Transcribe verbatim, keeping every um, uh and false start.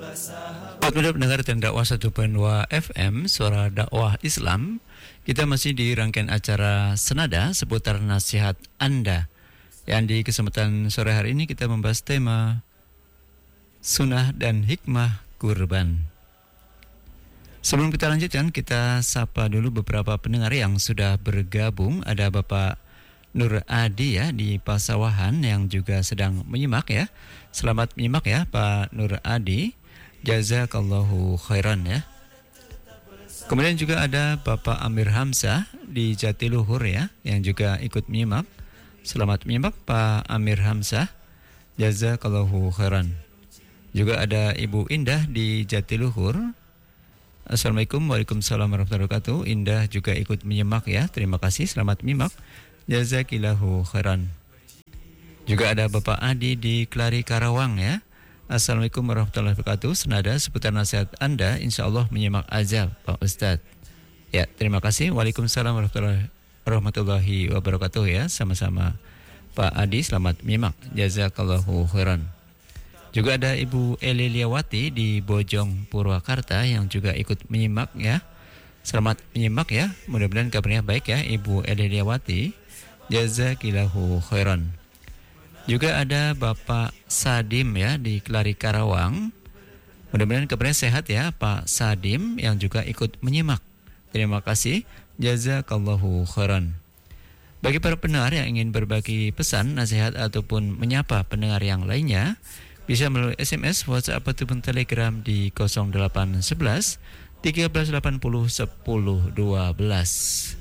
Anda mendengar dakwah satu koma dua F M, suara dakwah Islam. Kita masih di rangkaian acara Senada seputar nasihat Anda. Yang di kesempatan sore hari ini kita membahas tema Sunnah dan Hikmah Kurban. Sebelum kita lanjutkan, kita sapa dulu beberapa pendengar yang sudah bergabung. Ada Bapak Nur Adi ya di Pasawahan yang juga sedang menyimak ya. Selamat menyimak ya Pak Nur Adi. Jazakallahu khairan ya. Kemudian juga ada Bapak Amir Hamzah di Jatiluhur ya, yang juga ikut menyimak. Selamat menyimak Pak Amir Hamzah. Jazakallahu khairan. Juga ada Ibu Indah di Jatiluhur. Assalamualaikum Waalaikumsalam warahmatullahi wabarakatuh. Indah juga ikut menyimak ya. Terima kasih, selamat menyimak. Jazakillahu khairan. Juga ada Bapak Adi di Klari Karawang ya. Assalamualaikum warahmatullahi wabarakatuh. Senada seputar nasihat Anda, insya Allah menyimak azab Pak Ustadz. Ya, terima kasih. Waalaikumsalam warahmatullahi, warahmatullahi wabarakatuh ya. Sama-sama Pak Adi, selamat menyimak. Jazakallahu khairan. Juga ada Ibu Eliliawati di Bojong Purwakarta yang juga ikut menyimak ya. Selamat menyimak ya. Mudah-mudahan kabarnya baik ya Ibu Eliliawati. Jazakillahu khairan. Juga ada Bapak Sadim ya di Klari Karawang. Mudah-mudahan kabarnya sehat ya Pak Sadim yang juga ikut menyimak. Terima kasih. Jazakallahu khairan. Bagi para pendengar yang ingin berbagi pesan, nasihat ataupun menyapa pendengar yang lainnya, bisa melalui S M S, WhatsApp ataupun Telegram di nol delapan satu satu tiga belas delapan puluh sepuluh dua belas.